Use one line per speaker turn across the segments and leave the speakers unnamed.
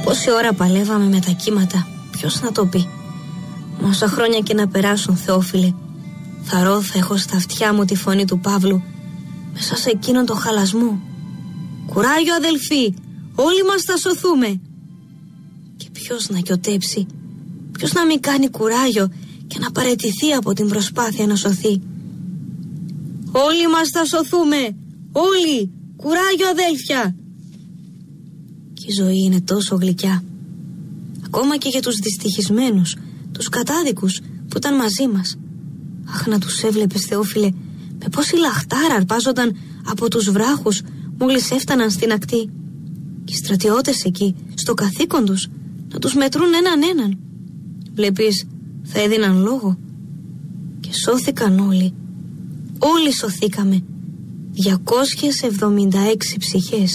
Πόση ώρα παλεύαμε με τα κύματα, ποιος να το πει. Μα όσα χρόνια και να περάσουν, Θεόφιλε, θα έχω στα αυτιά μου τη φωνή του Παύλου μέσα σε εκείνον τον χαλασμό. Κουράγιο, αδελφοί, όλοι μας θα σωθούμε. Και ποιος να γιοτέψει, ποιος να μην κάνει κουράγιο και να παραιτηθεί από την προσπάθεια να σωθεί. Όλοι μας θα σωθούμε, όλοι, κουράγιο αδέλφια. Και η ζωή είναι τόσο γλυκιά, ακόμα και για τους δυστυχισμένους, τους κατάδικους που ήταν μαζί μας. Αχ, να τους έβλεπες, Θεόφιλε, με πόση λαχτάρα αρπάζονταν από τους βράχους μόλις έφταναν στην ακτή. Και οι στρατιώτες εκεί, στο καθήκον τους, να τους μετρούν έναν. Βλέπεις, θα έδιναν λόγο. Και σώθηκαν όλοι. Όλοι σωθήκαμε. 276 ψυχές.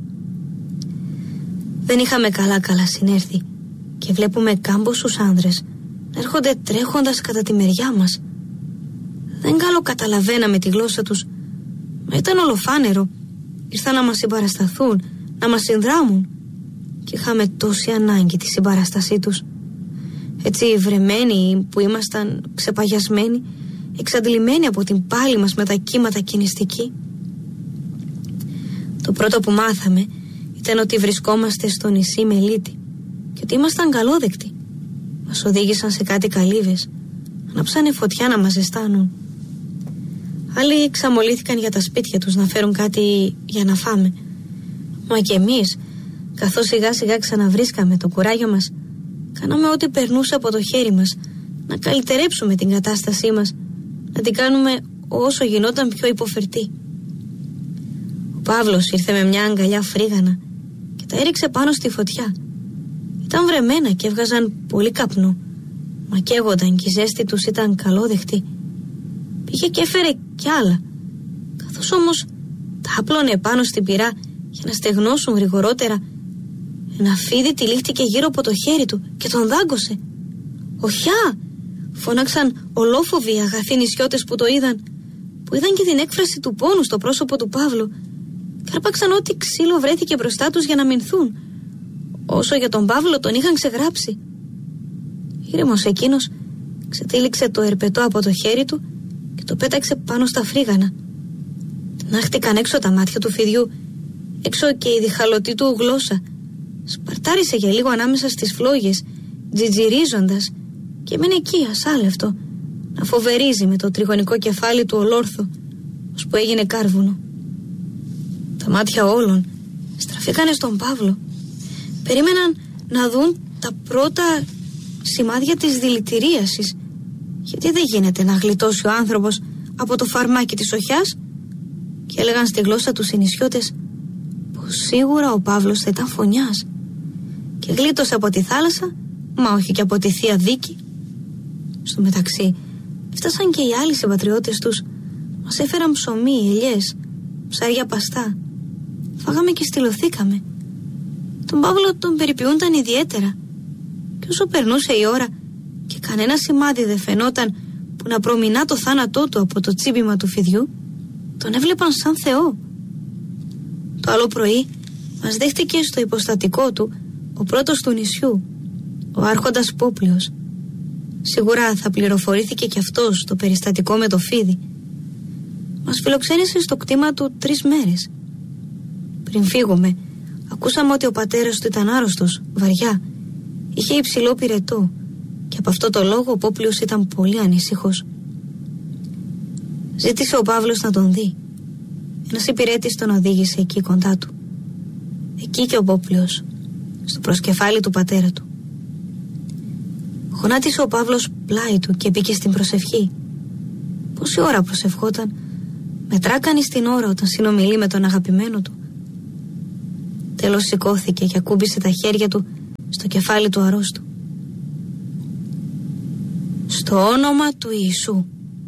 Δεν είχαμε καλά συνέρθει και βλέπουμε κάμποσους άνδρες να έρχονται τρέχοντας κατά τη μεριά μας. Δεν καταλαβαίναμε τη γλώσσα τους, μα ήταν ολοφάνερο. Ήρθαν να μας συμπαρασταθούν, να μας συνδράμουν και είχαμε τόση ανάγκη τη συμπαράστασή τους. Έτσι βρεμένοι που ήμασταν, ξεπαγιασμένοι, εξαντλημένοι από την πάλη μας με τα κύματα κινηστική. Το πρώτο που μάθαμε ήταν ότι βρισκόμαστε στο νησί Μελίτη και ότι ήμασταν καλόδεκτοι. Μας οδήγησαν σε κάτι καλύβες, ανάψανε φωτιά να μας ζεστάνουν. Άλλοι ξαμολύθηκαν για τα σπίτια τους να φέρουν κάτι για να φάμε. Μα και εμείς, καθώς σιγά σιγά ξαναβρίσκαμε το κουράγιο μας, κάναμε ό,τι περνούσε από το χέρι μας να καλυτερέψουμε την κατάστασή μας, να την κάνουμε όσο γινόταν πιο υποφερτή. Ο Παύλος ήρθε με μια αγκαλιά φρίγανα και τα έριξε πάνω στη φωτιά. Ήταν βρεμένα και έβγαζαν πολύ καπνό, μα καίγονταν και η ζέστη τους ήταν καλόδεκτη. Πήγε και έφερε κι άλλα, καθώς όμως τα άπλωνε πάνω στην πυρά για να στεγνώσουν γρηγορότερα. Ένα φίδι τυλίχτηκε γύρω από το χέρι του και τον δάγκωσε. «Οχιά!» φώναξαν ολόφοβοι οι αγαθοί νησιώτες που το είδαν, που είδαν και την έκφραση του πόνου στο πρόσωπο του Παύλου και άρπαξαν ό,τι ξύλο βρέθηκε μπροστά τους για να μηνθούν. Όσο για τον Παύλο τον είχαν ξεγράψει. Ήρεμος εκείνος ξετύλιξε το ερπετό από το χέρι του και το πέταξε πάνω στα φρίγανα. Τινάχτηκαν έξω τα μάτια του φιδιού, έξω και η διχαλωτή του γλώσσα. Σπαρτάρισε για λίγο ανάμεσα στις φλόγες, τζιτζιρίζοντας, και μείνε εκεί ασάλευτο, να φοβερίζει με το τριγωνικό κεφάλι του ολόρθο, ώσπου έγινε κάρβουνο. Τα μάτια όλων στραφήκανε στον Παύλο. Περίμεναν να δουν τα πρώτα σημάδια της δηλητηρίασης, γιατί δεν γίνεται να γλιτώσει ο άνθρωπος από το φαρμάκι της οχιάς, και έλεγαν στη γλώσσα τους οι νησιώτες πως σίγουρα ο Παύλος θα ήταν φωνιάς και γλίτωσε από τη θάλασσα, μα όχι και από τη Θεία Δίκη. Στο μεταξύ έφτασαν και οι άλλοι συμπατριώτες τους. Μας έφεραν ψωμί, ελιές, ψάρια παστά. Φάγαμε και στυλωθήκαμε. Τον Παύλο τον περιποιούνταν ιδιαίτερα, και όσο περνούσε η ώρα και κανένα σημάδι δεν φαινόταν που να προμηνά το θάνατό του από το τσίπημα του φιδιού, τον έβλεπαν σαν Θεό. Το άλλο πρωί μας δέχτηκε στο υποστατικό του ο πρώτος του νησιού, ο άρχοντας Πόπλιος. Σίγουρα θα πληροφορήθηκε κι αυτός το περιστατικό με το φίδι. Μας φιλοξένησε στο κτήμα του 3 μέρες. Πριν φύγουμε, ακούσαμε ότι ο πατέρας του ήταν άρρωστος, βαριά. Είχε υψηλό πυρετό και από αυτό το λόγο ο Πόπλιος ήταν πολύ ανήσυχος. Ζήτησε ο Παύλος να τον δει. Ένας υπηρέτης τον οδήγησε εκεί κοντά του. Εκεί και ο Πόπλιος, στο προσκεφάλι του πατέρα του. Γονάτισε ο Παύλος πλάι του και μπήκε στην προσευχή. Πόση ώρα προσευχόταν, μετράκανε στην ώρα όταν συνομιλεί με τον αγαπημένο του. Τέλος σηκώθηκε και ακούμπησε τα χέρια του στο κεφάλι του αρρώστου. «Στο όνομα του Ιησού»,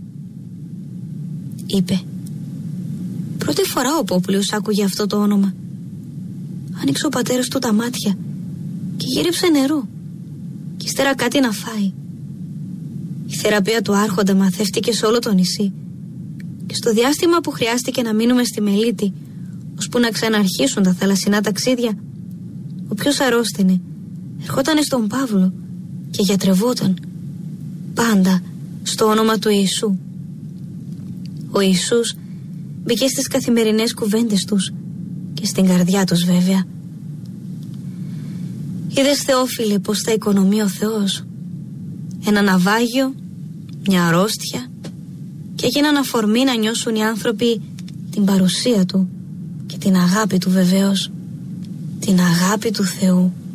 είπε. Πρώτη φορά ο Πόπλιος άκουγε αυτό το όνομα. Άνοιξε ο πατέρας του τα μάτια και γύρεψε νερό και ύστερα κάτι να φάει. Η θεραπεία του άρχοντα μαθεύτηκε σε όλο το νησί, και στο διάστημα που χρειάστηκε να μείνουμε στη Μελίτη ώσπου να ξαναρχίσουν τα θαλασσινά ταξίδια, όποιος αρρώστηνε ερχότανε στον Παύλο και γιατρευόταν, πάντα στο όνομα του Ιησού. Ο Ιησούς μπήκε στις καθημερινές κουβέντες τους και στην καρδιά τους βέβαια. Είδες, Θεόφιλε, πως τα οικονομεί ο Θεός? Ένα ναυάγιο, μια αρρώστια, και έγιναν αφορμή να νιώσουν οι άνθρωποι την παρουσία του και την αγάπη του βεβαίως, την αγάπη του Θεού.